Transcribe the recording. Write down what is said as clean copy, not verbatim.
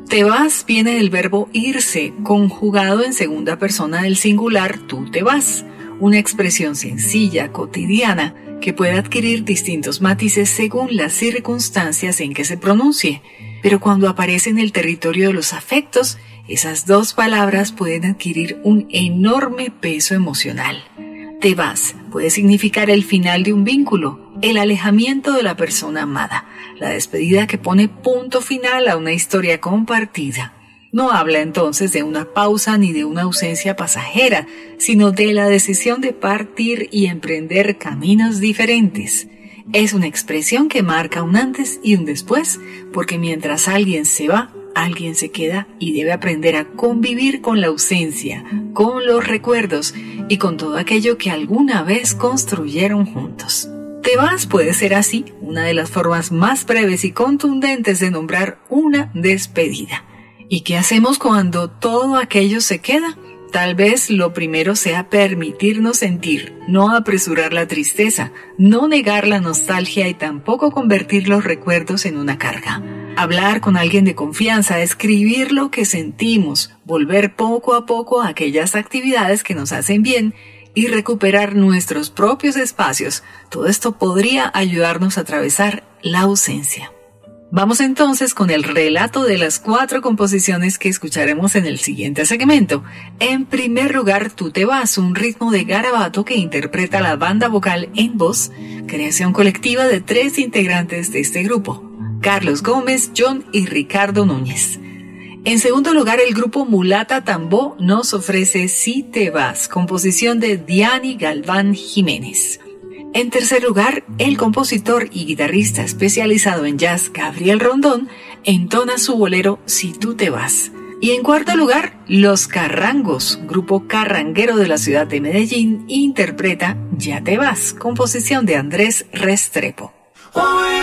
Te vas viene del verbo irse, conjugado en segunda persona del singular tú te vas, una expresión sencilla, cotidiana, que puede adquirir distintos matices según las circunstancias en que se pronuncie, pero cuando aparece en el territorio de los afectos, esas dos palabras pueden adquirir un enorme peso emocional. Te vas puede significar el final de un vínculo, el alejamiento de la persona amada, la despedida que pone punto final a una historia compartida. No habla entonces de una pausa ni de una ausencia pasajera, sino de la decisión de partir y emprender caminos diferentes. Es una expresión que marca un antes y un después, porque mientras alguien se va, alguien se queda y debe aprender a convivir con la ausencia, con los recuerdos y con todo aquello que alguna vez construyeron juntos. Te vas puede ser así una de las formas más breves y contundentes de nombrar una despedida. ¿Y qué hacemos cuando todo aquello se queda? Tal vez lo primero sea permitirnos sentir, no apresurar la tristeza, no negar la nostalgia y tampoco convertir los recuerdos en una carga. Hablar con alguien de confianza, escribir lo que sentimos, volver poco a poco a aquellas actividades que nos hacen bien y recuperar nuestros propios espacios. Todo esto podría ayudarnos a atravesar la ausencia. Vamos entonces con el relato de las 4 composiciones que escucharemos en el siguiente segmento. En primer lugar, Tú te vas, un ritmo de garabato que interpreta la banda vocal en voz, creación colectiva de 3 integrantes de este grupo, Carlos Gómez, John y Ricardo Núñez. En segundo lugar, el grupo Mulata Tambó nos ofrece Si te vas, composición de Diany Galván Jiménez. En tercer lugar, el compositor y guitarrista especializado en jazz Gabriel Rondón entona su bolero Si tú te vas. Y en cuarto lugar, Los Carrangos, grupo carranguero de la ciudad de Medellín, interpreta Ya te vas, composición de Andrés Restrepo. Hoy